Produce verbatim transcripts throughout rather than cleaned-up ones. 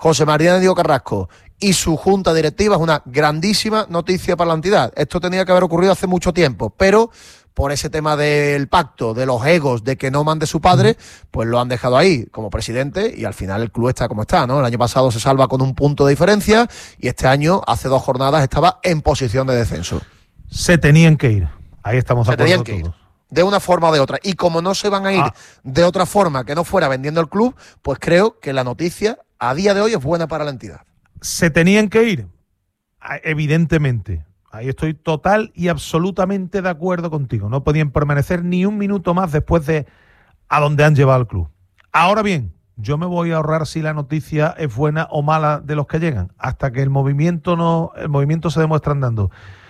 José María Diego Carrasco y su junta directiva es una grandísima noticia para la entidad. Esto tenía que haber ocurrido hace mucho tiempo, pero por ese tema del pacto, de los egos, de que no mande su padre, pues lo han dejado ahí como presidente y al final el club está como está, ¿no? El año pasado se salva con un punto de diferencia y este año, hace dos jornadas, estaba en posición de descenso. Se tenían que ir. Ahí estamos de Se acuerdo tenían que todos. ir. De una forma o de otra. Y como no se van a ir Ah. de otra forma que no fuera vendiendo el club, pues creo que la noticia a día de hoy es buena para la entidad. Se tenían que ir, evidentemente. Ahí estoy total y absolutamente de acuerdo contigo. No podían permanecer ni un minuto más después de a donde han llevado al club. Ahora bien, yo me voy a ahorrar si la noticia es buena o mala de los que llegan, hasta que el movimiento no, el movimiento se demuestra andando.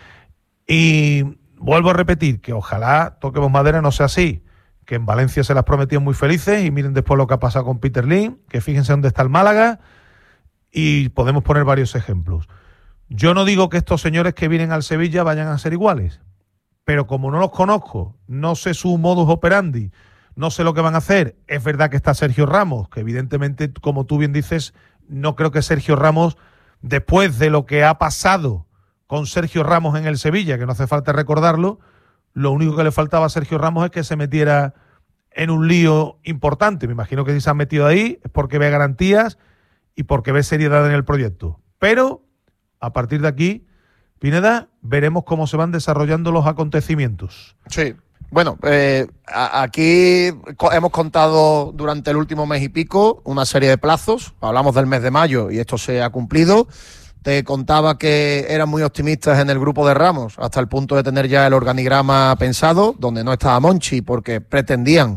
Y vuelvo a repetir que ojalá, toquemos madera, no sea así. Que en Valencia se las prometían muy felices y miren después lo que ha pasado con Peter Lim, que fíjense dónde está el Málaga y podemos poner varios ejemplos. Yo no digo que estos señores que vienen al Sevilla vayan a ser iguales, pero como no los conozco, no sé su modus operandi, no sé lo que van a hacer. Es verdad que está Sergio Ramos, que evidentemente, como tú bien dices, no creo que Sergio Ramos, después de lo que ha pasado con Sergio Ramos en el Sevilla, que no hace falta recordarlo, lo único que le faltaba a Sergio Ramos es que se metiera en un lío importante. Me imagino que si se han metido ahí es porque ve garantías y porque ve seriedad en el proyecto. Pero, a partir de aquí, Pineda, veremos cómo se van desarrollando los acontecimientos. Sí. Bueno, eh, a- aquí co- hemos contado durante el último mes y pico una serie de plazos. Hablamos del mes de mayo y esto se ha cumplido. Te contaba que eran muy optimistas en el grupo de Ramos, hasta el punto de tener ya el organigrama pensado, donde no estaba Monchi, porque pretendían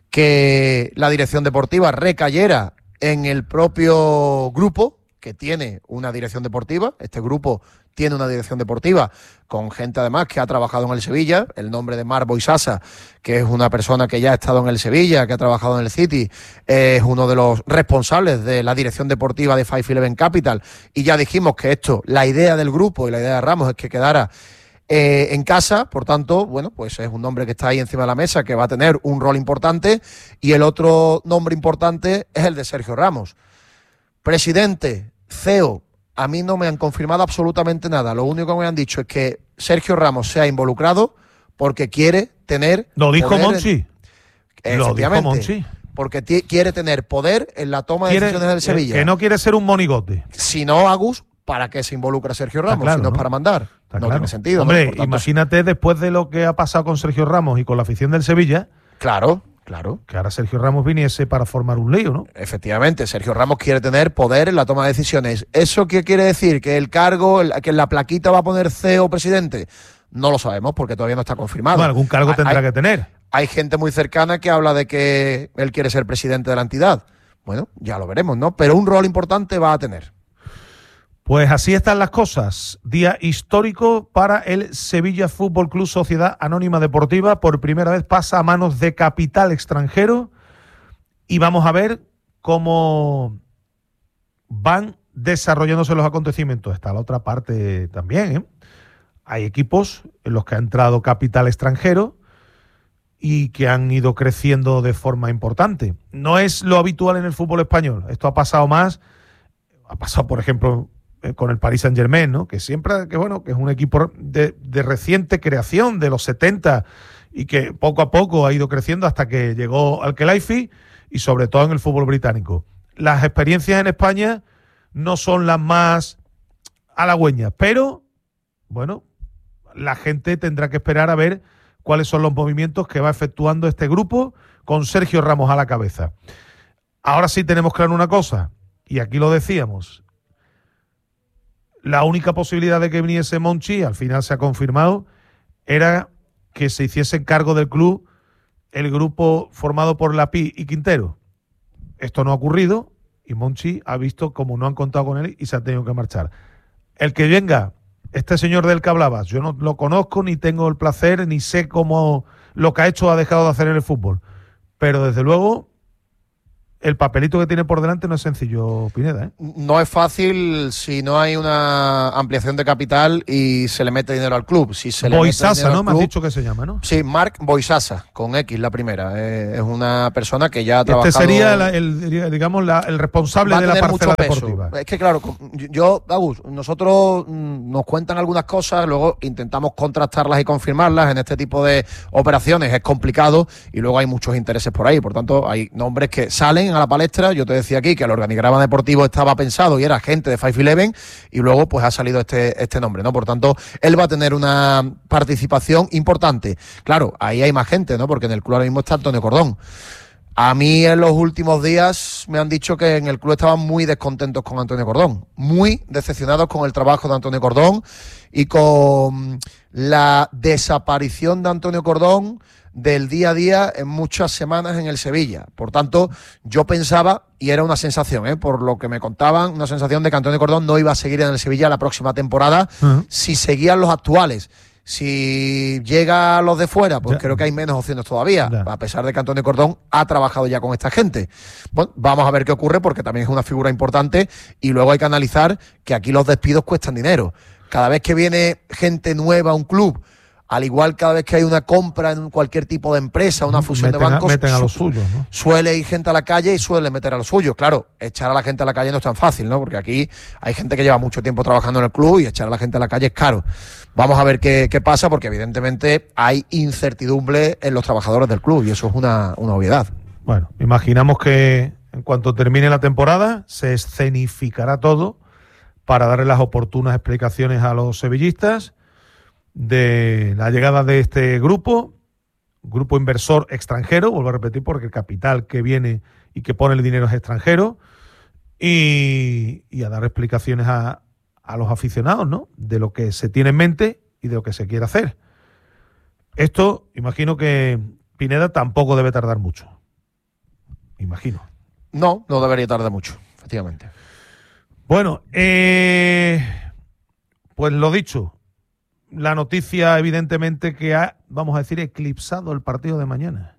que la dirección deportiva recayera en el propio grupo, que tiene una dirección deportiva. Este grupo tiene una dirección deportiva con gente además que ha trabajado en el Sevilla. El nombre de Marc Boisasa, que es una persona que ya ha estado en el Sevilla, que ha trabajado en el City, es uno de los responsables de la dirección deportiva de Five Eleven Capital. Y ya dijimos que esto, la idea del grupo y la idea de Ramos es que quedara eh, en casa. Por tanto, bueno, pues es un nombre que está ahí encima de la mesa, que va a tener un rol importante. Y el otro nombre importante es el de Sergio Ramos. Presidente, C E O, a mí no me han confirmado absolutamente nada. Lo único que me han dicho es que Sergio Ramos se ha involucrado porque quiere tener... Lo dijo poder Monchi. en... Lo dijo Efectivamente. Monchi. Porque ti- quiere tener poder en la toma de Quiere- decisiones del eh, Sevilla. Que no quiere ser un monigote. Si no, Agus, ¿para qué se involucra Sergio Ramos? claro, si no es ¿no? para mandar. Está no claro. tiene sentido. Hombre, ¿no? Por tanto, imagínate después de lo que ha pasado con Sergio Ramos y con la afición del Sevilla, Claro, claro. que ahora Sergio Ramos viniese para formar un lío, ¿no? Efectivamente, Sergio Ramos quiere tener poder en la toma de decisiones. ¿Eso qué quiere decir? ¿Que el cargo, el- que en la plaquita va a poner C E O presidente? No lo sabemos porque todavía no está confirmado. Bueno, algún cargo Hay- tendrá hay- que tener. Hay gente muy cercana que habla de que él quiere ser presidente de la entidad. Bueno, ya lo veremos, ¿no? Pero un rol importante va a tener. Pues así están las cosas. Día histórico para el Sevilla Fútbol Club Sociedad Anónima Deportiva. Por primera vez pasa a manos de capital extranjero y vamos a ver cómo van desarrollándose los acontecimientos. Está la otra parte también, ¿eh? Hay equipos en los que ha entrado capital extranjero y que han ido creciendo de forma importante. No es lo habitual en el fútbol español. Esto ha pasado más, ha pasado, por ejemplo, eh, con el Paris Saint-Germain, ¿no? Que siempre, que bueno, que es un equipo de, de reciente creación, de los setenta, y que poco a poco ha ido creciendo hasta que llegó al Khelaifi y sobre todo en el fútbol británico. Las experiencias en España no son las más halagüeñas, pero, bueno, la gente tendrá que esperar a ver cuáles son los movimientos que va efectuando este grupo con Sergio Ramos a la cabeza. Ahora sí tenemos claro una cosa, y aquí lo decíamos, la única posibilidad de que viniese Monchi, al final se ha confirmado, era que se hiciese cargo del club el grupo formado por Lapí y Quintero. Esto no ha ocurrido y Monchi ha visto como no han contado con él y se ha tenido que marchar. El que venga, este señor del que hablabas, yo no lo conozco, ni tengo el placer, ni sé cómo lo que ha hecho o ha dejado de hacer en el fútbol. Pero desde luego el papelito que tiene por delante no es sencillo, Pineda, ¿eh? No es fácil si no hay una ampliación de capital y se le mete dinero al club. Si se le Boisasa, ¿no? Club, me has dicho que se llama, ¿no? Sí, Marc Boisasa, con X la primera. Eh, es una persona que ya ha este trabajado... Este sería la, el, digamos, la, el responsable de la parcela deportiva. Es que claro, yo, Agus, nosotros mmm, nos cuentan algunas cosas, luego intentamos contrastarlas y confirmarlas. En este tipo de operaciones es complicado y luego hay muchos intereses por ahí. Por tanto, hay nombres que salen a la palestra. Yo te decía aquí que el organigrama deportivo estaba pensado y era gente de Five Eleven y luego pues ha salido este, este nombre, ¿no? Por tanto, él va a tener una participación importante. Claro, ahí hay más gente, ¿no? Porque en el club ahora mismo está Antonio Cordón. A mí en los últimos días me han dicho que en el club estaban muy descontentos con Antonio Cordón, muy decepcionados con el trabajo de Antonio Cordón y con la desaparición de Antonio Cordón del día a día en muchas semanas en el Sevilla. Por tanto, yo pensaba, y era una sensación, ¿eh? por lo que me contaban, una sensación de que Antonio Cordón no iba a seguir en el Sevilla la próxima temporada uh-huh. si seguían los actuales. Si llega a los de fuera, pues ya. creo que hay menos opciones todavía, ya. a pesar de que Antonio Cordón ha trabajado ya con esta gente. Bueno, vamos a ver qué ocurre porque también es una figura importante y luego hay que analizar que aquí los despidos cuestan dinero. Cada vez que viene gente nueva a un club, al igual cada vez que hay una compra en cualquier tipo de empresa, una fusión meten de bancos, a, meten a los suyos, ¿no? Suele ir gente a la calle y suele meter a los suyos. Claro, echar a la gente a la calle no es tan fácil, ¿no? Porque aquí hay gente que lleva mucho tiempo trabajando en el club y echar a la gente a la calle es caro. Vamos a ver qué, qué pasa porque evidentemente hay incertidumbre en los trabajadores del club y eso es una, una obviedad. Bueno, imaginamos que en cuanto termine la temporada se escenificará todo para darle las oportunas explicaciones a los sevillistas de la llegada de este grupo, grupo inversor extranjero, vuelvo a repetir porque el capital que viene y que pone el dinero es extranjero, y, y a dar explicaciones a, a los aficionados, ¿no? De lo que se tiene en mente y de lo que se quiere hacer. Esto, imagino que Pineda tampoco debe tardar mucho. Imagino. No, no debería tardar mucho, efectivamente. Bueno, eh, pues lo dicho, la noticia evidentemente que ha, vamos a decir, eclipsado el partido de mañana.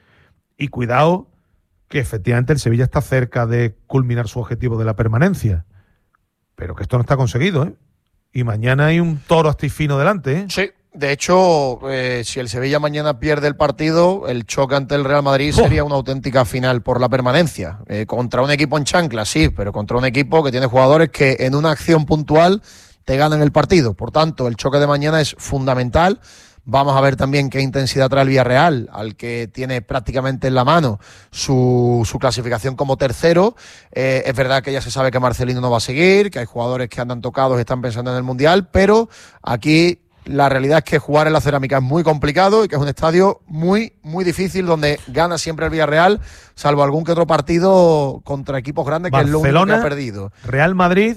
Y cuidado que efectivamente el Sevilla está cerca de culminar su objetivo de la permanencia, pero que esto no está conseguido, ¿eh? Y mañana hay un toro astifino delante, ¿eh? Sí, de hecho, eh, si el Sevilla mañana pierde el partido, el choque ante el Real Madrid ¡Oh! sería una auténtica final por la permanencia. Eh, contra un equipo en chancla, sí, pero contra un equipo que tiene jugadores que en una acción puntual te ganan el partido. Por tanto, el choque de mañana es fundamental. Vamos a ver también qué intensidad trae el Villarreal, al que tiene prácticamente en la mano su, su clasificación como tercero. Eh, es verdad que ya se sabe que Marcelino no va a seguir, que hay jugadores que andan tocados y están pensando en el Mundial, pero aquí la realidad es que jugar en la Cerámica es muy complicado y que es un estadio muy, muy difícil donde gana siempre el Villarreal, salvo algún que otro partido contra equipos grandes, Barcelona, que es lo único que ha perdido. Real Madrid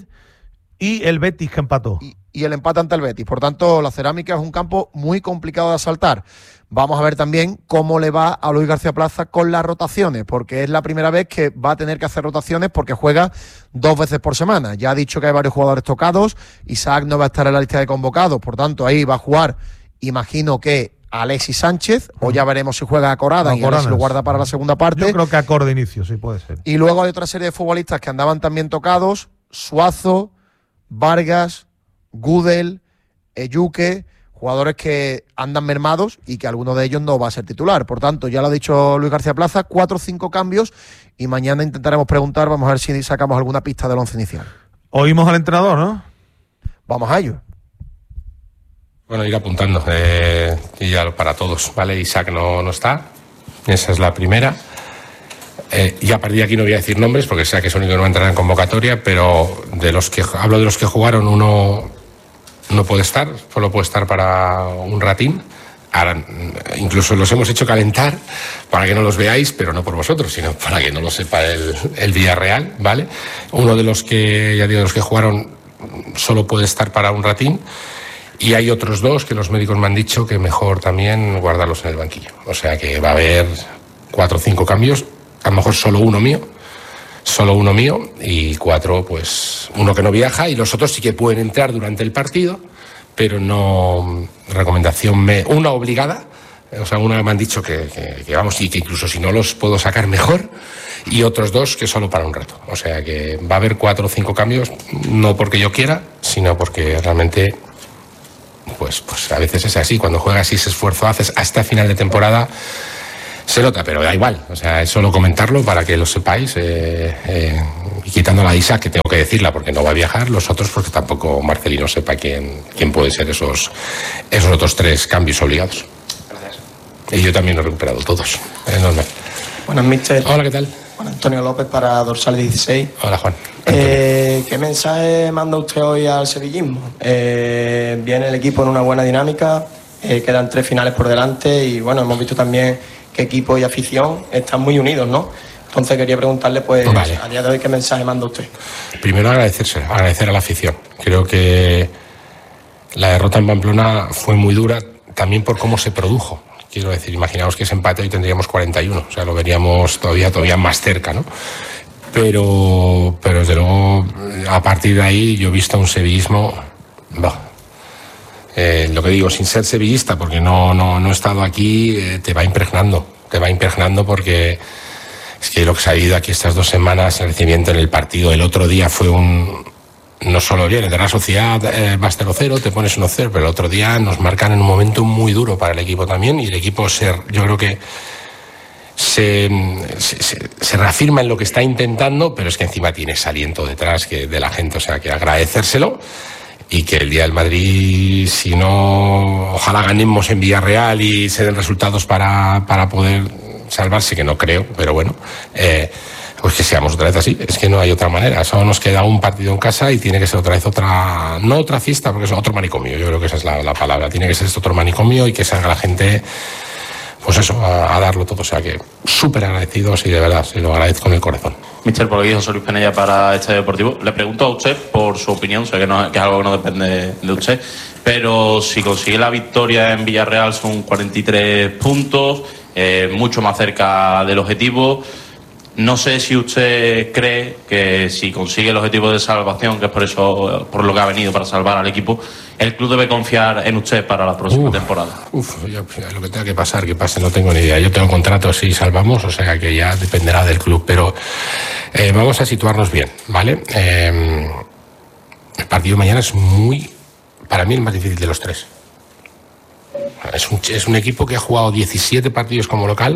y el Betis, que empató. Y, y el empate ante el Betis. Por tanto, la Cerámica es un campo muy complicado de asaltar. Vamos a ver también cómo le va a Luis García Plaza con las rotaciones, porque es la primera vez que va a tener que hacer rotaciones porque juega dos veces por semana. Ya ha dicho que hay varios jugadores tocados, Isaac no va a estar en la lista de convocados, por tanto ahí va a jugar, imagino que Alexis Sánchez, o ya veremos si juega a Corada no, y Alexis lo guarda para la segunda parte. Yo creo que a Cor de inicio, sí puede ser. Y luego hay otra serie de futbolistas que andaban también tocados, Suazo, Vargas, Gudel, Eyuque, jugadores que andan mermados y que alguno de ellos no va a ser titular. Por tanto, ya lo ha dicho Luis García Plaza, cuatro o cinco cambios y mañana intentaremos preguntar, vamos a ver si sacamos alguna pista del once inicial. Oímos al entrenador, ¿no? Vamos a ello. Bueno, ir apuntando, eh, y ya para todos, ¿vale? Isaac no, no está, esa es la primera. Eh, ya a partir de aquí no voy a decir nombres porque sé que es el único que no va a entrar en convocatoria, pero de los que hablo de los que jugaron, uno no puede estar, solo puede estar para un ratín. Ahora, incluso los hemos hecho calentar para que no los veáis, pero no por vosotros, sino para que no lo sepa el, el Villarreal, ¿vale? Uno de los que, ya digo, de los que jugaron solo puede estar para un ratín. Y hay otros dos que los médicos me han dicho que mejor también guardarlos en el banquillo. O sea que va a haber cuatro o cinco cambios. A lo mejor solo uno mío, solo uno mío y cuatro, pues uno que no viaja y los otros sí que pueden entrar durante el partido, pero no recomendación, me, una obligada, O sea, una me han dicho que, que, que vamos, y que incluso si no los puedo sacar mejor, y otros dos que solo para un rato. O sea que va a haber cuatro o cinco cambios, no porque yo quiera, sino porque realmente, pues, pues a veces es así. Cuando juegas y ese esfuerzo haces hasta final de temporada, se nota, pero da igual. O sea, es solo comentarlo para que lo sepáis. Eh, eh, y quitando la Isa, que tengo que decirla porque no va a viajar, los otros porque tampoco Marcelino sepa quién, quién puede ser esos, esos otros tres cambios obligados. Gracias. Y yo también lo he recuperado todos. Es normal. Buenas, mister. Hola, ¿qué tal? Bueno, Antonio López para Dorsal dieciséis. Hola, Juan. Eh, ¿Qué mensaje manda usted hoy al sevillismo? Eh, viene el equipo en una buena dinámica, eh, quedan tres finales por delante y bueno, hemos visto también que equipo y afición están muy unidos, ¿no? Entonces quería preguntarle, pues, vale, a día de hoy, ¿qué mensaje manda usted? Primero agradecerse, agradecer a la afición. Creo que la derrota en Pamplona fue muy dura también por cómo se produjo. Quiero decir, imaginaos que ese empate hoy tendríamos cuarenta y uno, o sea, lo veríamos todavía, todavía más cerca, ¿no? Pero, pero desde luego, a partir de ahí yo he visto un sevillismo, bah, eh, lo que digo, sin ser sevillista, porque no, no, no he estado aquí, eh, te va impregnando, te va impregnando porque es que lo que se ha vivido aquí estas dos semanas, el recibimiento en el partido, el otro día fue un... No solo bien, de la sociedad eh, vas cero cero, te pones uno cero, pero el otro día nos marcan en un momento muy duro para el equipo también, y el equipo se, yo creo que se, se, se, se reafirma en lo que está intentando, pero es que encima tiene ese aliento detrás que, de la gente, o sea, que agradecérselo, y que el día del Madrid, si no, ojalá ganemos en Villarreal y se den resultados para, para poder salvarse, que no creo, pero bueno, eh, pues que seamos otra vez así, es que no hay otra manera. Solo nos queda un partido en casa y tiene que ser otra vez otra, no otra fiesta, porque es otro manicomio, yo creo que esa es la, la palabra, tiene que ser esto otro manicomio y que salga la gente, pues eso, a, a darlo todo. O sea que súper agradecidos y de verdad, se lo agradezco con el corazón. Mister, por aquí José Luis Penella para este Deportivo. Le pregunto a usted por su opinión, sé que, no, que es algo que no depende de usted, pero si consigue la victoria en Villarreal son cuarenta y tres puntos, eh, mucho más cerca del objetivo. No sé si usted cree que si consigue el objetivo de salvación, que es por eso, por lo que ha venido, para salvar al equipo, el club debe confiar en usted para la próxima uf, temporada. Uf, yo, lo que tenga que pasar, que pase, no tengo ni idea. Yo tengo contrato si salvamos, o sea que ya dependerá del club, pero eh, vamos a situarnos bien, ¿vale? Eh, el partido de mañana es muy, para mí, el más difícil de los tres. Es un, es un equipo que ha jugado diecisiete partidos como local,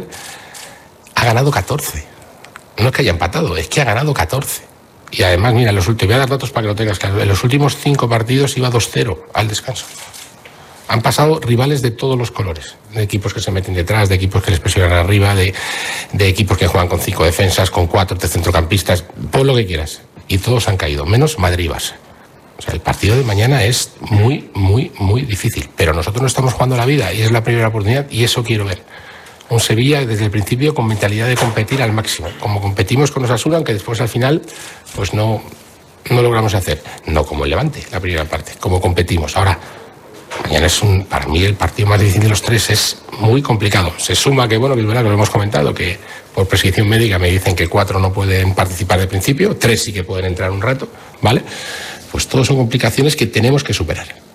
ha ganado catorce. No es que haya empatado, es que ha ganado catorce. Y además, mira, los últimos, voy a dar datos para que lo tengas claro. En los últimos cinco partidos iba dos cero al descanso. Han pasado rivales de todos los colores, de equipos que se meten detrás, de equipos que les presionan arriba, de, de equipos que juegan con cinco defensas, con cuatro de centrocampistas, pon lo que quieras. Y todos han caído, menos Madrid y Barça. O sea, el partido de mañana es muy, muy, muy difícil. Pero nosotros no estamos jugando la vida y es la primera oportunidad y eso quiero ver. Un Sevilla desde el principio con mentalidad de competir al máximo, como competimos con Osasuna, aunque después al final pues no, no logramos hacer, no como el Levante, la primera parte, como competimos. Ahora, mañana es un, para mí el partido más difícil de los tres, es muy complicado. Se suma que, bueno, que es verdad que lo hemos comentado, que por prescripción médica me dicen que cuatro no pueden participar de principio, tres sí que pueden entrar un rato, ¿vale? Pues todos son complicaciones que tenemos que superar.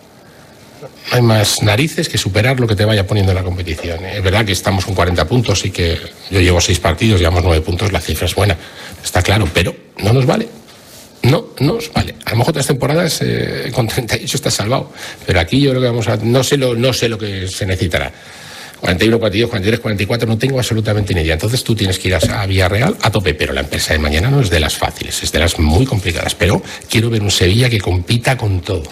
No hay más narices que superar lo que te vaya poniendo en la competición. Es verdad que estamos con cuarenta puntos y que yo llevo seis partidos, llevamos nueve puntos, la cifra es buena, está claro, pero no nos vale. No nos vale. A lo mejor otras temporadas eh, con treinta y ocho estás salvado, pero aquí yo creo que vamos a... No sé lo, no sé lo que se necesitará. cuarenta y uno, cuarenta y dos, cuarenta y tres, cuarenta y cuatro, no tengo absolutamente ni idea. Entonces tú tienes que ir a, a Villarreal a tope, pero la empresa de mañana no es de las fáciles, es de las muy complicadas. Pero quiero ver un Sevilla que compita con todo.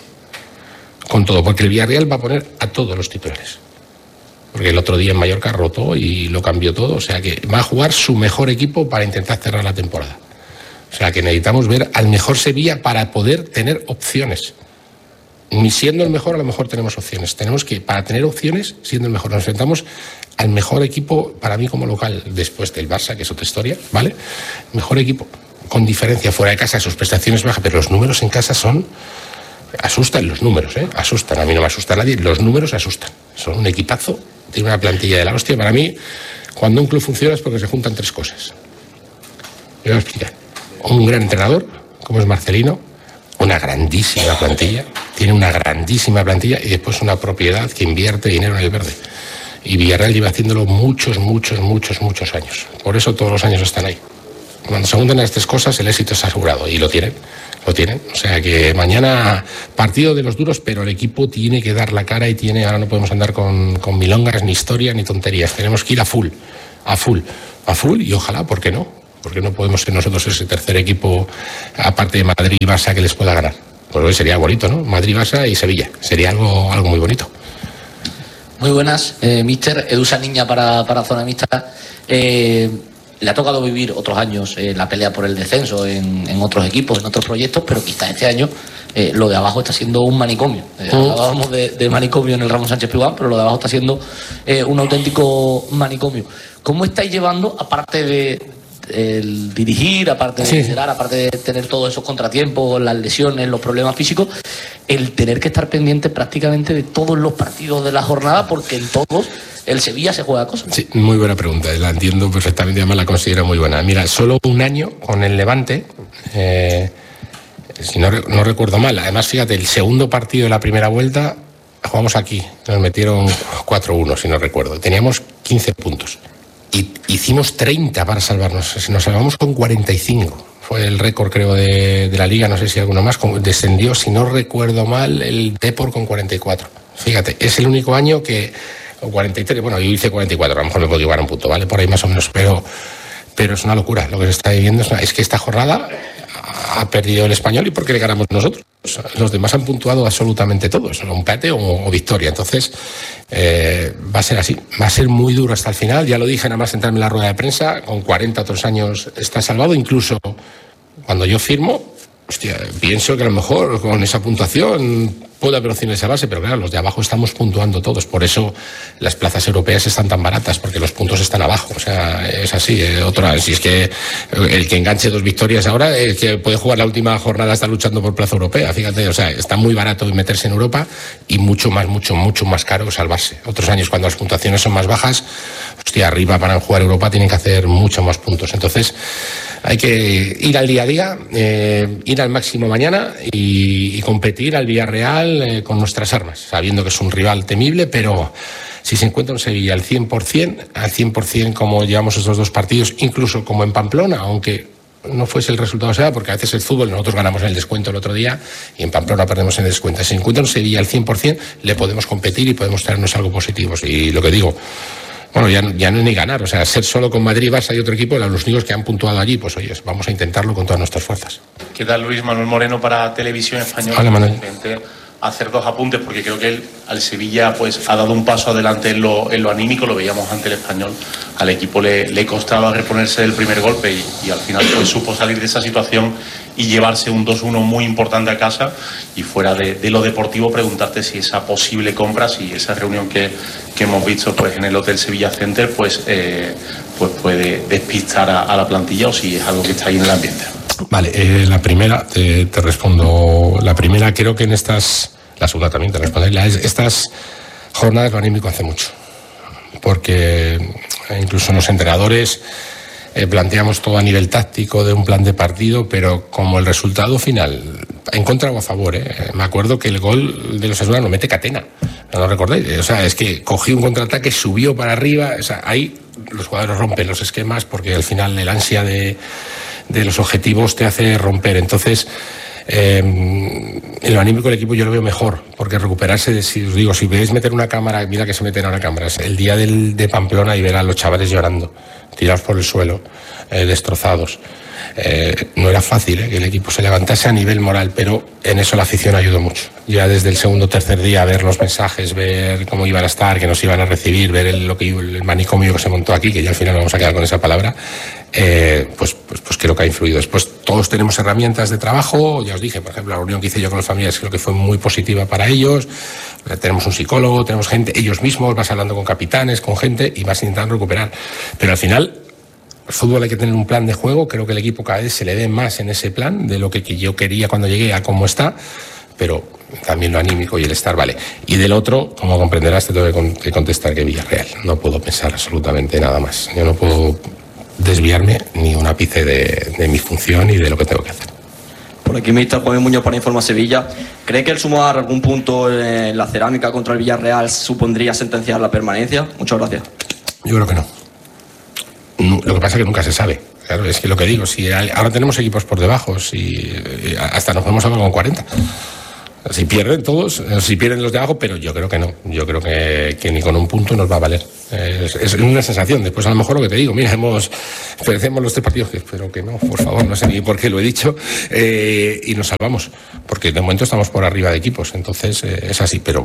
Con todo, porque el Villarreal va a poner a todos los titulares. Porque el otro día en Mallorca rotó y lo cambió todo, o sea que va a jugar su mejor equipo para intentar cerrar la temporada. O sea que necesitamos ver al mejor Sevilla para poder tener opciones. Ni siendo el mejor, a lo mejor tenemos opciones. Tenemos que, para tener opciones, siendo el mejor, nos enfrentamos al mejor equipo, para mí como local, después del Barça, que es otra historia, ¿vale? Mejor equipo, con diferencia, fuera de casa, sus prestaciones bajas, pero los números en casa son... Asustan los números, ¿eh? Asustan. A mí no me asusta nadie. Los números asustan. Son un equipazo. Tiene una plantilla de la hostia. Para mí, cuando un club funciona es porque se juntan tres cosas. Yo voy a explicar. Un gran entrenador, como es Marcelino, una grandísima plantilla. Tiene una grandísima plantilla y después una propiedad que invierte dinero en el verde. Y Villarreal lleva haciéndolo muchos, muchos, muchos, muchos años. Por eso todos los años están ahí. Cuando se juntan estas cosas, el éxito es asegurado. Y lo tienen, lo tienen. O sea que mañana partido de los duros, pero el equipo tiene que dar la cara y tiene, ahora no podemos andar con, con milongas, ni historia, ni tonterías. Tenemos que ir a full, a full, a full y ojalá, ¿por qué no? Porque no podemos ser nosotros ese tercer equipo, aparte de Madrid y Barça, que les pueda ganar. Pues hoy sería bonito, ¿no? Madrid, Barça y Sevilla. Sería algo, algo muy bonito. Muy buenas, eh, míster Edusa Niña para, para Zona Mixta. Eh, le ha tocado vivir otros años eh, la pelea por el descenso en, en otros equipos, en otros proyectos, pero quizás este año eh, lo de abajo está siendo un manicomio. Eh, mm. Hablábamos de, de manicomio en el Ramón Sánchez Pizjuán, pero lo de abajo está siendo eh, un auténtico manicomio. ¿Cómo estáis llevando, aparte de el dirigir, aparte de sí. liderar, aparte de tener todos esos contratiempos, las lesiones, los problemas físicos, el tener que estar pendiente prácticamente de todos los partidos de la jornada, porque en todos el Sevilla se juega cosas? Sí, muy buena pregunta, la entiendo perfectamente, además la considero muy buena. Mira, solo un año con el Levante, eh, si no, no recuerdo mal, además fíjate, el segundo partido de la primera vuelta jugamos aquí, nos metieron cuatro uno, si no recuerdo, teníamos quince puntos. Y hicimos treinta para salvarnos, nos salvamos con cuarenta y cinco. Fue el récord, creo, de, de la Liga, no sé si alguno más. Descendió, si no recuerdo mal, el Depor con cuarenta y cuatro. Fíjate, es el único año que... O cuarenta y tres, bueno, yo hice cuarenta y cuatro, a lo mejor me puedo llevar un punto, ¿vale? Por ahí más o menos, pero, pero es una locura. Lo que se está viviendo es, una, es que esta jornada ha perdido el Español y porque le ganamos nosotros. Los demás han puntuado absolutamente todos, un empate o, o victoria. Entonces, eh, va a ser así. Va a ser muy duro hasta el final. Ya lo dije nada más sentarme en la rueda de prensa. Con cuarenta otros años está salvado. Incluso cuando yo firmo, hostia, pienso que a lo mejor con esa puntuación puede haber opciones a base, pero claro, los de abajo estamos puntuando todos. Por eso las plazas europeas están tan baratas, porque los puntos están abajo. O sea, es así. Eh, otra, si es que el que enganche dos victorias ahora, el que puede jugar la última jornada está luchando por plaza europea. Fíjate, o sea, está muy barato meterse en Europa y mucho más, mucho, mucho más caro salvarse. Otros años, cuando las puntuaciones son más bajas, hostia, arriba para jugar Europa tienen que hacer mucho más puntos. Entonces, hay que ir al día a día, eh, ir al máximo mañana y, y competir al Villarreal eh, con nuestras armas, sabiendo que es un rival temible, pero si se encuentra un Sevilla al cien por ciento, al cien por ciento como llevamos estos dos partidos, incluso como en Pamplona, aunque no fuese el resultado sea, porque a veces el fútbol, nosotros ganamos en el descuento el otro día y en Pamplona perdemos en el descuento. Si se encuentra un Sevilla al cien por ciento, le podemos competir y podemos traernos algo positivo. Y lo que digo, bueno, ya, ya no es ni ganar, o sea, ser solo con Madrid, Barça y otro equipo, los únicos que han puntuado allí, pues oye, vamos a intentarlo con todas nuestras fuerzas. ¿Qué tal, Luis? Manuel Moreno para Televisión Española. Hola, Manuel. Hacer dos apuntes, porque creo que él, al Sevilla pues ha dado un paso adelante en lo, en lo anímico, lo veíamos ante el Español, al equipo le, le costaba reponerse del primer golpe y, y al final pues supo salir de esa situación y llevarse un dos uno muy importante a casa. Y fuera de, de lo deportivo, preguntarte si esa posible compra, si esa reunión que, que hemos visto pues en el Hotel Sevilla Center pues, eh, pues puede despistar a, a la plantilla, o si es algo que está ahí en el ambiente. Vale, eh, la primera, te, te respondo. La primera, creo que en estas, la segunda también te responderé. La, estas jornadas lo anímico hace mucho, porque incluso los entrenadores eh, planteamos todo a nivel táctico de un plan de partido, pero como el resultado final, en contra o a favor, eh, me acuerdo que el gol de los Osasuna lo mete Catena, no lo recordáis, o sea, es que cogió un contraataque, subió para arriba, o sea, ahí los jugadores rompen los esquemas porque al final el ansia de de los objetivos te hace romper. Entonces, eh, en lo anímico del equipo yo lo veo mejor, porque recuperarse, de, si os digo, si veis meter una cámara, mira que se meten ahora cámaras, el día del, de Pamplona y ver a los chavales llorando, tirados por el suelo, eh, destrozados. Eh, no era fácil eh, que el equipo se levantase a nivel moral, pero en eso la afición ayudó mucho. Ya desde el segundo o tercer día, ver los mensajes, ver cómo iban a estar, que nos iban a recibir, ver el, lo que, el manicomio que se montó aquí, que ya al final vamos a quedar con esa palabra, eh, pues, pues, pues creo que ha influido. Después todos tenemos herramientas de trabajo, ya os dije, por ejemplo, la reunión que hice yo con las familias creo que fue muy positiva para ellos. Tenemos un psicólogo, tenemos gente, ellos mismos, vas hablando con capitanes, con gente y vas intentando recuperar. Pero al final, el fútbol hay que tener un plan de juego, creo que el equipo cada vez se le ve más en ese plan de lo que yo quería cuando llegué a cómo está, pero también lo anímico y el estar, vale. Y del otro, como comprenderás, te tengo que contestar que Villarreal, no puedo pensar absolutamente nada más, yo no puedo desviarme ni un ápice de, de mi función y de lo que tengo que hacer. Por aquí mister Juan Muñoz para Informa Sevilla. ¿Cree que el sumar algún punto en la Cerámica contra el Villarreal supondría sentenciar la permanencia? Muchas gracias. Yo creo que no. no lo que pasa es que nunca se sabe. Claro, es que lo que digo, si hay, ahora tenemos equipos por debajo, si hasta nos podemos hablar con cuarenta. Si pierden todos, si pierden los de abajo, pero yo creo que no. Yo creo que, que ni con un punto nos va a valer. Es, es una sensación. Después, a lo mejor, lo que te digo, mira, hemos, perdemos los tres partidos, que espero que no, por favor, no sé ni por qué lo he dicho, eh, y nos salvamos. Porque de momento estamos por arriba de equipos, entonces eh, es así, pero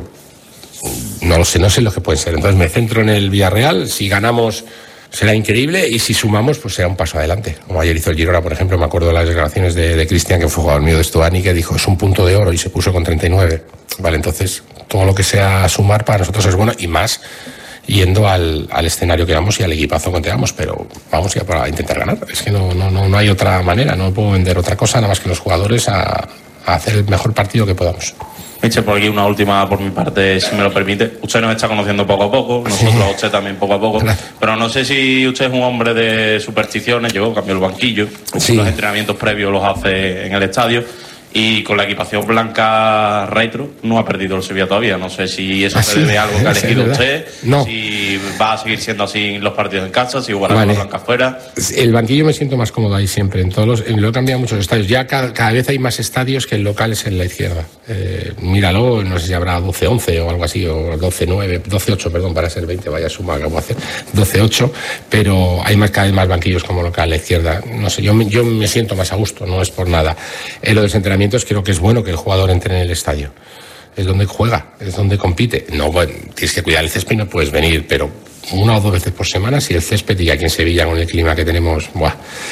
no lo sé, no sé lo que puede ser. Entonces me centro en el Villarreal. Si ganamos, será increíble, y si sumamos, pues será un paso adelante. Como ayer hizo el Girona, por ejemplo, me acuerdo de las declaraciones de, de Cristian, que fue jugador mío de Stuani, que dijo, es un punto de oro, y se puso con treinta y nueve. Vale, entonces todo lo que sea sumar para nosotros es bueno, y más yendo al, al escenario que vamos y al equipazo que tengamos, pero vamos ya para intentar ganar. Es que no, no, no, no hay otra manera, no puedo vender otra cosa nada más que los jugadores a, a hacer el mejor partido que podamos. Mister, por aquí una última por mi parte, si me lo permite. Usted nos está conociendo poco a poco, nosotros sí. A usted también poco a poco. Gracias. Pero no sé si usted es un hombre de supersticiones. Llegó, cambió el banquillo, sí. Los entrenamientos previos los hace en el estadio, y con la equipación blanca retro no ha perdido el Sevilla todavía. No sé si eso ¿Ah, se debe a algo que ha elegido usted, no. Si va a seguir siendo así en los partidos en casa, si jugará vale. Con la blanca afuera. El banquillo me siento más cómodo ahí siempre, en todos los, lo he cambiado en muchos estadios. Ya cada, cada vez hay más estadios que el local es en la izquierda. Eh, míralo, no sé si habrá doce once o algo así, o doce nueve, doce ocho, perdón, para ser veinte, vaya suma que acabo de hacer, doce ocho, pero hay más, cada vez más banquillos como local a la izquierda. No sé, yo me, yo me siento más a gusto, no es por nada. Eh, lo del entrenamiento, creo que es bueno que el jugador entre en el estadio. Es donde juega, es donde compite. No, bueno, tienes que cuidar el césped, no puedes venir, pero una o dos veces por semana, si el césped, y aquí en Sevilla con el clima que tenemos, buah,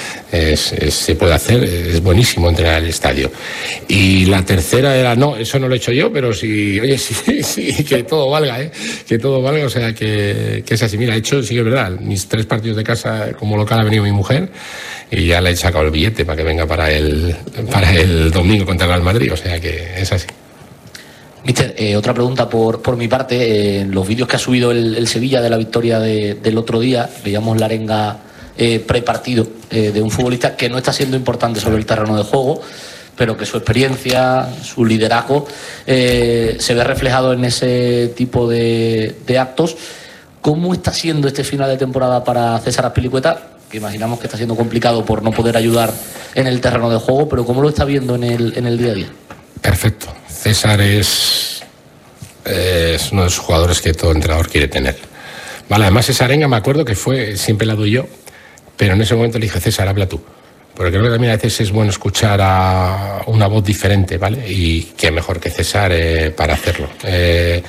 es, es, se puede hacer, es buenísimo entrenar en el estadio. Y la tercera era, no, eso no lo he hecho yo, pero sí, oye, sí, sí, que todo valga, ¿eh? Que todo valga, o sea, que, que es así. Mira, he hecho, sí que es verdad, mis tres partidos de casa como local ha venido mi mujer, y ya le he sacado el billete para que venga para el, para el domingo contra el Real Madrid, o sea que es así. Mister, eh, otra pregunta por, por mi parte. Eh, en los vídeos que ha subido el, el Sevilla de la victoria de, del otro día, veíamos la arenga eh, prepartido eh, de un futbolista que no está siendo importante sobre el terreno de juego, pero que su experiencia, su liderazgo eh, se ve reflejado en ese tipo de, de actos. ¿Cómo está siendo este final de temporada para César Azpilicueta? Que imaginamos que está siendo complicado por no poder ayudar en el terreno de juego, pero ¿cómo lo está viendo en el, en el día a día? Perfecto. César es, es uno de los jugadores que todo entrenador quiere tener. Vale, además esa arenga me acuerdo que fue, siempre la doy yo, pero en ese momento le dije, César, habla tú. Porque creo que también a veces es bueno escuchar a una voz diferente, ¿vale? Y qué mejor que César eh, para hacerlo. Eh,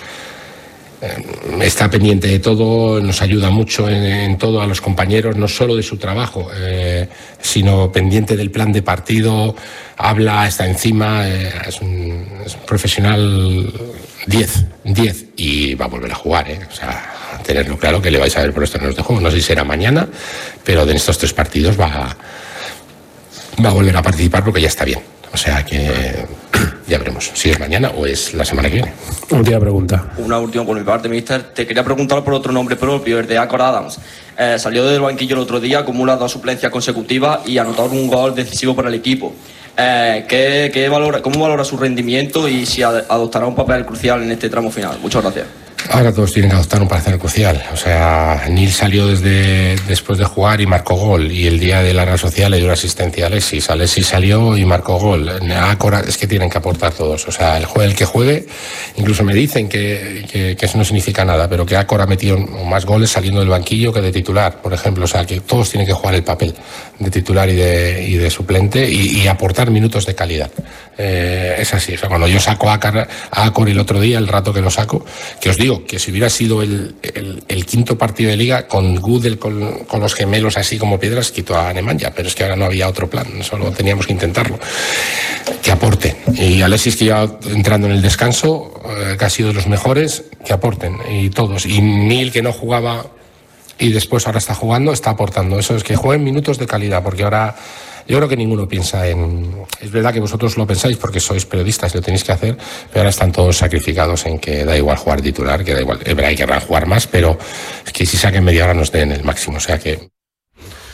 Está pendiente de todo, nos ayuda mucho en, en todo a los compañeros, no solo de su trabajo, eh, sino pendiente del plan de partido, habla, está encima, eh, es, un, es un profesional diez, diez, y va a volver a jugar, eh, o sea, tenerlo claro que le vais a ver por estos torneos de juego. No sé si será mañana, pero de estos tres partidos va, va a volver a participar porque ya está bien. O sea que ya veremos si es mañana o es la semana que viene. Última pregunta. Una última por mi parte, mister. Te quería preguntar por otro nombre propio, el de Acor Adams. Eh, salió del banquillo el otro día, acumula dos suplencias consecutivas y anotó un gol decisivo para el equipo. Eh, ¿qué, qué valora, ¿Cómo valora su rendimiento y si adoptará un papel crucial en este tramo final? Muchas gracias. Ahora todos tienen que adoptar un papel crucial. O sea, Neil salió desde después de jugar y marcó gol. Y el día de la Real Sociedad le dio una asistencia a Alexis. Alexis salió y marcó gol. Es que tienen que aportar todos. O sea, el, el que juegue, incluso me dicen que, que, que eso no significa nada, pero que Acor ha metido más goles saliendo del banquillo que de titular, por ejemplo. O sea, que todos tienen que jugar el papel de titular y de, y de suplente y, y aportar minutos de calidad. Eh, es así. O sea, cuando yo saco a Acor el otro día, el rato que lo saco, que os digo, que si hubiera sido el, el, el quinto partido de liga con Gudel, con, con los gemelos así como piedras, quito a Nemanja, pero es que ahora no había otro plan, solo teníamos que intentarlo. Que aporten. Y Alexis, que ya entrando en el descanso, eh, que ha sido de los mejores, que aporten. Y todos. Y Neil, que no jugaba y después ahora está jugando, está aportando. Eso es, que jueguen minutos de calidad, porque ahora yo creo que ninguno piensa en... Es verdad que vosotros lo pensáis porque sois periodistas y lo tenéis que hacer, pero ahora están todos sacrificados en que da igual jugar titular, que da igual. Es verdad que querrán jugar más, pero es que si saquen media hora nos den el máximo, o sea que...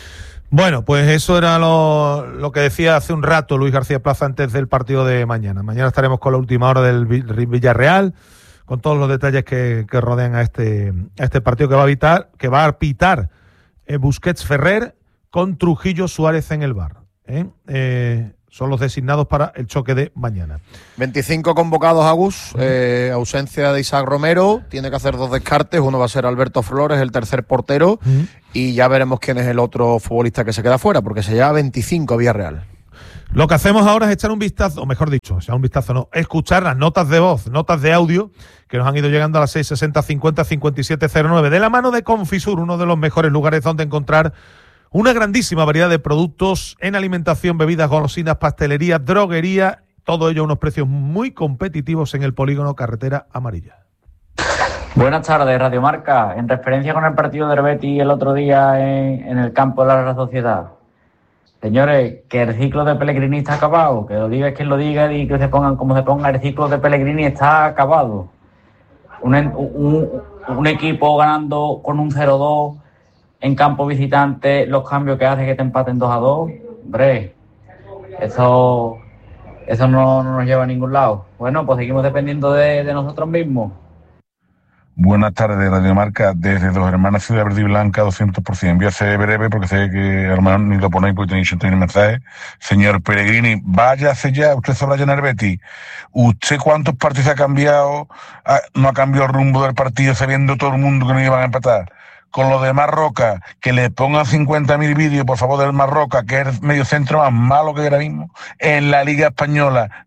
Bueno, pues eso era lo, lo que decía hace un rato Luis García Plaza antes del partido de mañana. Mañana estaremos con la última hora del Villarreal, con todos los detalles que, que rodean a este, a este partido que va a evitar, que va a pitar eh, Busquets Ferrer con Trujillo Suárez en el V A R. ¿eh? Eh, son los designados para el choque de mañana. veinticinco convocados, Agus, eh, ausencia de Isaac Romero, tiene que hacer dos descartes, uno va a ser Alberto Flores, el tercer portero, uh-huh. y ya veremos quién es el otro futbolista que se queda fuera, porque se lleva veinticinco a Villarreal. Lo que hacemos ahora es echar un vistazo, o mejor dicho, echar un vistazo no, escuchar las notas de voz, notas de audio, que nos han ido llegando a las seis sesenta cincuenta cincuenta y siete cero nueve, de la mano de Confisur, uno de los mejores lugares donde encontrar una grandísima variedad de productos en alimentación, bebidas, golosinas, pastelería, droguería, todo ello a unos precios muy competitivos en el polígono Carretera Amarilla. Buenas tardes, Radio Marca. En referencia con el partido de Betis el otro día en, en el campo de la Real Sociedad. Señores, que el ciclo de Pellegrini está acabado, que lo diga quien lo diga y que se pongan como se ponga, el ciclo de Pellegrini está acabado. Un, un, un equipo ganando con un cero dos en campo visitante, los cambios que hace que te empaten dos a dos, hombre, eso, eso no, no nos lleva a ningún lado. Bueno, pues seguimos dependiendo de, de nosotros mismos. Buenas tardes, Radio Marca, desde Dos Hermanas, Ciudad Verde y Blanca, doscientos por ciento. Voy a ser breve porque sé que hermano ni lo ponéis porque tenéis el mensaje. Señor Pellegrini, váyase ya, usted sabrá llenar Betis. ¿Usted cuántos partidos ha cambiado? No ha cambiado el rumbo del partido sabiendo todo el mundo que no iban a empatar. Con lo de Marroca, que le pongan cincuenta mil vídeos, por favor, del Marroca, que es el mediocentro más malo que hay ahora mismo en la Liga Española.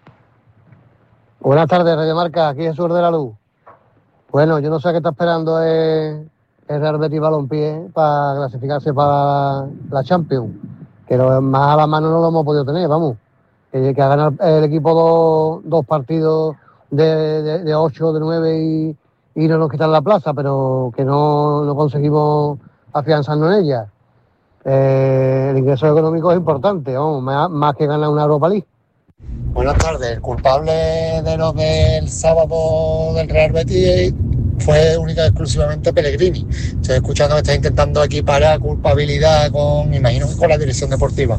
Buenas tardes, Radio Marca, aquí Jesús de la Luz. Bueno, yo no sé qué está esperando el, el Real Betis Balompié para clasificarse para la Champions, que lo, más a la mano no lo hemos podido tener, vamos. Que, que ha ganado el equipo dos, dos partidos de, de, de ocho, de nueve y... y no nos quitan la plaza, pero que no, no conseguimos afianzarnos en ella. Eh, el ingreso económico es importante, vamos, más, más que ganar una Europa League. Buenas tardes. El culpable de lo del sábado del Real Betis fue única y exclusivamente Pellegrini. Estoy escuchando que está intentando equiparar culpabilidad con, me imagino, con la dirección deportiva.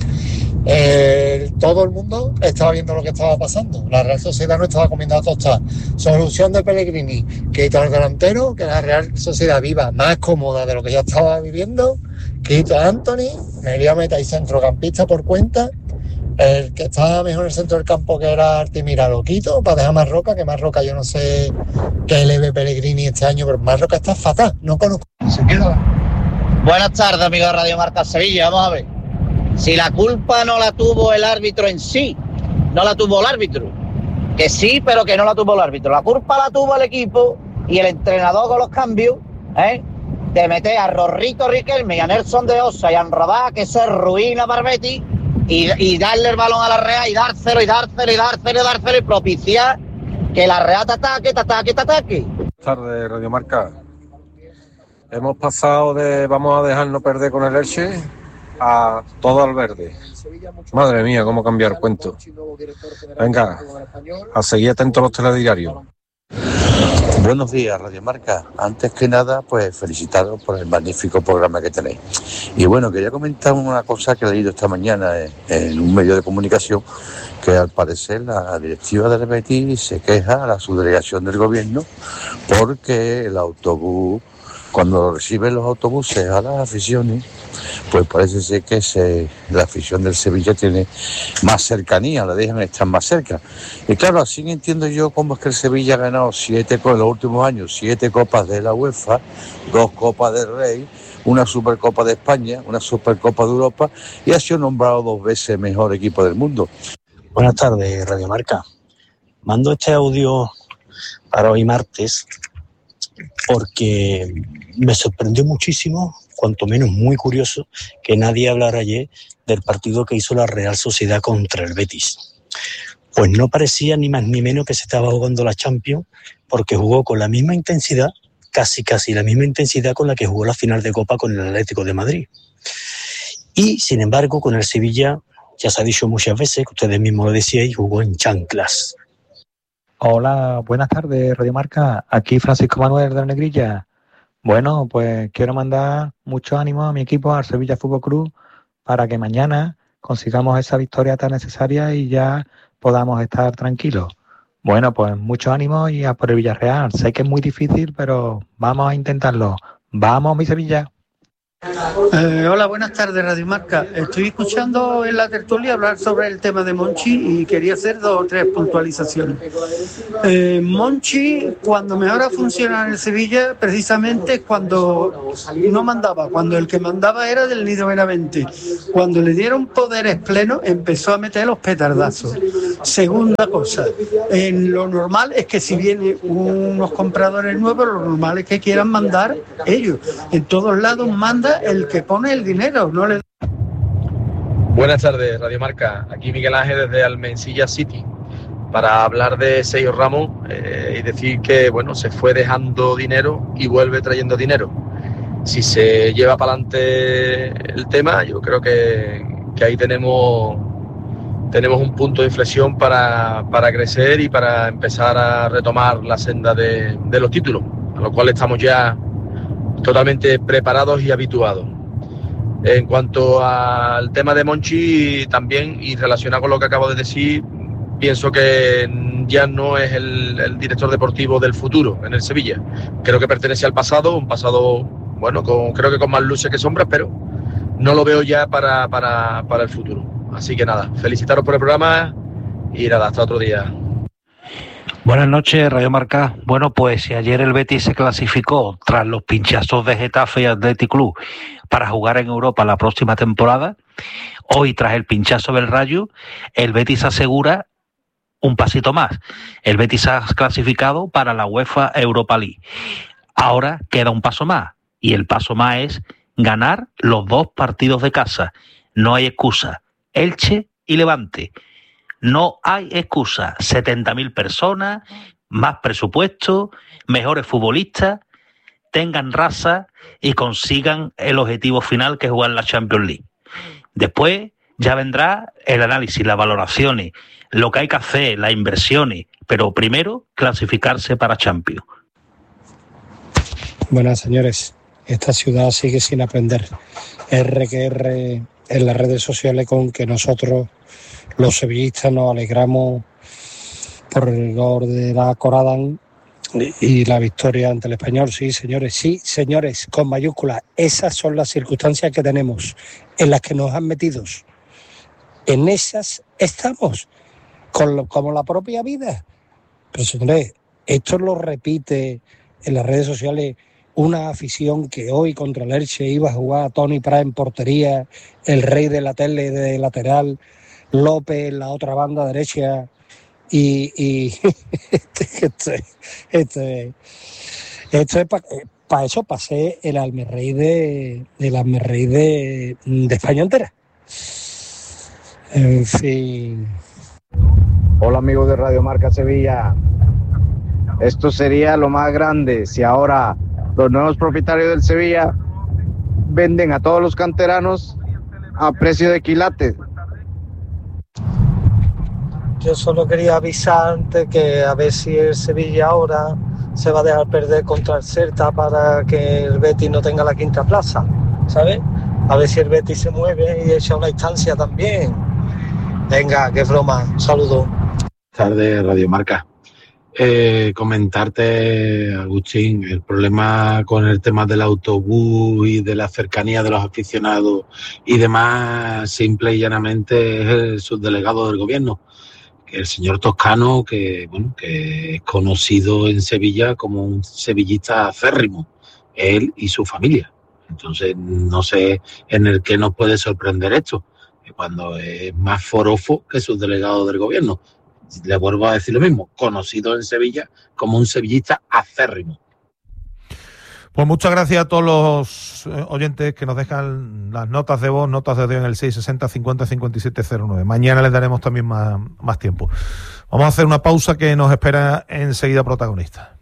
Eh, todo el mundo estaba viendo lo que estaba pasando. La Real Sociedad no estaba comiendo a tostar. Solución de Pellegrini, quita al delantero, que la Real Sociedad viva más cómoda de lo que ya estaba viviendo. Quito a Anthony, me voy a meter ahí centrocampista por cuenta. El que estaba mejor en el centro del campo, que era Artimira, lo quito para dejar Marroca, que Marroca yo no sé qué le ve Pellegrini este año, pero Marroca está fatal, no conozco. Se queda. Buenas tardes, amigos de Radio Marca Sevilla. Vamos a ver. Si la culpa no la tuvo el árbitro en sí, no la tuvo el árbitro. Que sí, pero que no la tuvo el árbitro. La culpa la tuvo el equipo y el entrenador con los cambios, ¿eh? De meter a Rorrito Riquelme y a Nelson de Osa y a Enrodá, que se ruina para Betis, y, y darle el balón a la Real y dárselo y dárselo y dárselo y dárselo y propiciar que la Real te ataque, te ataque, te ataque. Buenas tardes, Radio Marca. Hemos pasado de vamos a dejarnos perder con el Elche a todo al verde. Madre mía, cómo cambiar cuento. Venga, a seguir atentos a los telediarios. Buenos días, Radio Marca. Antes que nada, pues felicitaros por el magnífico programa que tenéis. Y bueno, quería comentar una cosa que he leído esta mañana en, en un medio de comunicación, que al parecer la directiva del Betis se queja a la subdelegación del gobierno porque el autobús, cuando reciben los autobuses a las aficiones, pues parece ser que se, la afición del Sevilla tiene más cercanía, la dejan estar más cerca. Y claro, así entiendo yo cómo es que el Sevilla ha ganado siete en los últimos años, siete copas de la UEFA, dos copas del Rey, una Supercopa de España, una Supercopa de Europa, y ha sido nombrado dos veces mejor equipo del mundo. Buenas tardes, Radio Marca. Mando este audio para hoy martes porque me sorprendió muchísimo, cuanto menos muy curioso, que nadie hablara ayer del partido que hizo la Real Sociedad contra el Betis. Pues no parecía ni más ni menos que se estaba jugando la Champions, porque jugó con la misma intensidad, casi casi la misma intensidad con la que jugó la final de Copa con el Atlético de Madrid. Y, sin embargo, con el Sevilla, ya se ha dicho muchas veces, que ustedes mismos lo decíais, jugó en chanclas. Hola, buenas tardes, Radio Marca. Aquí Francisco Manuel de la Negrilla. Bueno, pues quiero mandar mucho ánimo a mi equipo, al Sevilla Fútbol Club, para que mañana consigamos esa victoria tan necesaria y ya podamos estar tranquilos. Bueno, pues mucho ánimo y a por el Villarreal. Sé que es muy difícil, pero vamos a intentarlo. ¡Vamos, mi Sevilla! Eh, hola, buenas tardes, Radio Marca. Estoy escuchando en la tertulia hablar sobre el tema de Monchi y quería hacer dos o tres puntualizaciones. Eh, Monchi, cuando mejor ha funcionado en el Sevilla, precisamente es cuando no mandaba, cuando el que mandaba era del Nido Benavente. Cuando le dieron poderes plenos, empezó a meter los petardazos. Segunda cosa, en lo normal es que si vienen unos compradores nuevos, lo normal es que quieran mandar ellos. En todos lados manda el que pone el dinero, no le... Buenas tardes, Radio Marca. Aquí Miguel Ángel desde Almensilla City para hablar de Sergio Ramos eh, y decir que bueno, se fue dejando dinero y vuelve trayendo dinero. Si se lleva para adelante el tema, yo creo que, que ahí tenemos tenemos un punto de inflexión para, para crecer y para empezar a retomar la senda de, de los títulos, a lo cual estamos ya totalmente preparados y habituados. En cuanto al tema de Monchi, también, y relacionado con lo que acabo de decir, pienso que ya no es el, el director deportivo del futuro en el Sevilla. Creo que pertenece al pasado, un pasado, bueno, con, creo que con más luces que sombras, pero no lo veo ya para, para, para el futuro. Así que nada, felicitaros por el programa y nada, hasta otro día. Buenas noches, Radio Marca. Bueno, pues si ayer el Betis se clasificó tras los pinchazos de Getafe y Athletic Club para jugar en Europa la próxima temporada, hoy tras el pinchazo del Rayo, el Betis asegura un pasito más. El Betis ha clasificado para la UEFA Europa League. Ahora queda un paso más, y el paso más es ganar los dos partidos de casa. No hay excusa. Elche y Levante. No hay excusa. setenta mil personas, más presupuesto, mejores futbolistas, tengan raza y consigan el objetivo final, que es jugar la Champions League. Después ya vendrá el análisis, las valoraciones, lo que hay que hacer, las inversiones, pero primero clasificarse para Champions. Buenas, señores. Esta ciudad sigue sin aprender. R que R en las redes sociales con que nosotros, los sevillistas, nos alegramos por el gol de la Coradán y la victoria ante el Español. Sí, señores, sí, señores, con mayúsculas. Esas son las circunstancias que tenemos, en las que nos han metido. En esas estamos, con lo, como la propia vida. Pero, señores, esto lo repite en las redes sociales una afición que hoy contra el Elche iba a jugar a Tony Prat en portería, el Rey de la tele de lateral, López en la otra banda derecha, y, y este, este, este, esto es para pa eso pasé el almerrey de el almerrey de, de España entera. En fin. Hola, amigos de Radio Marca Sevilla. Esto sería lo más grande si ahora los nuevos propietarios del Sevilla venden a todos los canteranos a precio de quilates. Yo solo quería avisar antes que a ver si el Sevilla ahora se va a dejar perder contra el Celta para que el Betis no tenga la quinta plaza, ¿sabes? A ver si el Betis se mueve y echa una instancia también. Venga, qué broma. Un saludo. Buenas tardes, Radio Marca. Eh, comentarte, Agustín, el problema con el tema del autobús y de la cercanía de los aficionados y demás, simple y llanamente es el subdelegado del gobierno, que el señor Toscano, que bueno, que es conocido en Sevilla como un sevillista acérrimo, él y su familia. Entonces no sé en el qué nos puede sorprender esto, que cuando es más forofo que subdelegado del gobierno. Le vuelvo a decir lo mismo, conocido en Sevilla como un sevillista acérrimo. Pues muchas gracias a todos los oyentes que nos dejan las notas de voz, notas de audio en el seis sesenta cincuenta cincuenta y siete cero nueve. Mañana les daremos también más, más tiempo. Vamos a hacer una pausa que nos espera enseguida protagonista.